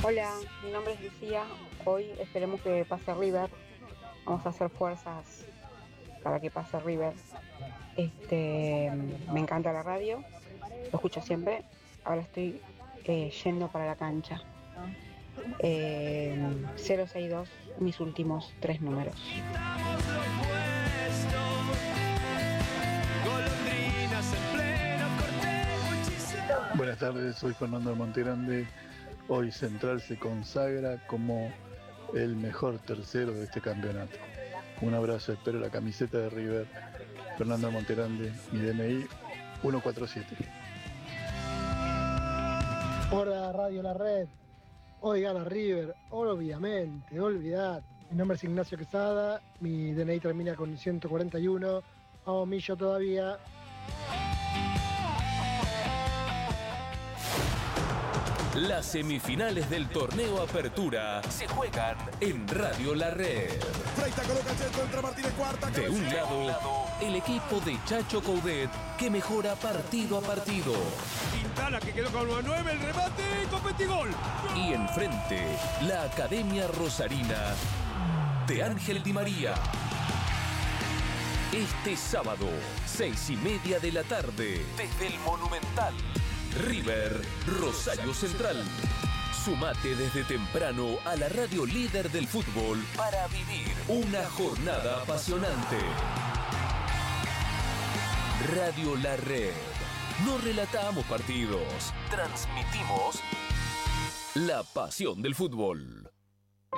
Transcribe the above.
Hola, mi nombre es Lucía. Hoy esperemos que pase River. Vamos a hacer fuerzas para que pase River. Me encanta la radio, lo escucho siempre. Ahora estoy yendo para la cancha. 062, mis últimos tres números. Buenas tardes, soy Fernando de Montegrande. Hoy Central se consagra como el mejor tercero de este campeonato. Un abrazo, espero la camiseta de River. Fernando de Montegrande, mi DNI 147. Hola Radio La Red, hoy gana River, obviamente, olvidad. Mi nombre es Ignacio Quesada, mi DNI termina con 141, vamos Millo todavía. Las semifinales del torneo Apertura se juegan en Radio La Red. Freita coloca el centro contra Martínez Cuarta. De un lado, el equipo de Chacho Coudet, que mejora partido a partido. Quintana, que quedó con 9, el remate, Copetigol. Y enfrente, la Academia Rosarina de Ángel Di María. Este sábado, 6:30 de la tarde, desde el Monumental. River, Rosario Central. Sumate desde temprano a la radio líder del fútbol para vivir una jornada apasionante. Radio La Red. No relatamos partidos, transmitimos la pasión del fútbol.